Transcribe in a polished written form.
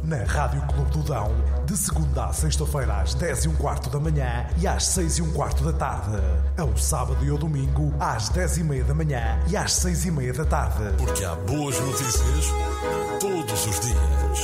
na Rádio Clube do Dão, de segunda à sexta-feira às 10h15 da manhã e às 6h15 da tarde. Ao sábado e ao domingo às 10h30 da manhã e às 6h30 da tarde. Porque há boas notícias todos os dias.